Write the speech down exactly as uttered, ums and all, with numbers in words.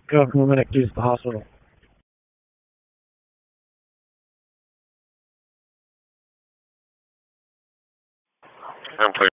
Go from the keys to the hospital. I'm clear.